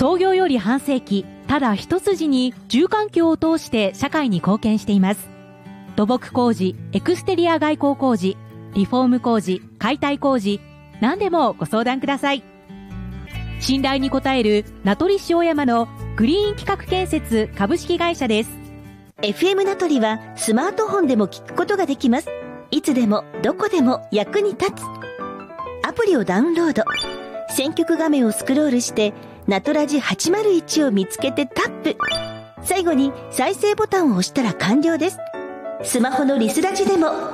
創業より半世紀、ただ一筋に住環境を通して社会に貢献しています。土木工事、エクステリア外交工事、リフォーム工事、解体工事、何でもご相談ください。信頼に応える名取塩山のグリーン企画建設株式会社です。 FM 名取はスマートフォンでも聞くことができます。いつでもどこでも役に立つ。アプリをダウンロード。選曲画面をスクロールしてナトラジ801を見つけてタップ。最後に再生ボタンを押したら完了です。スマホのリスラジでも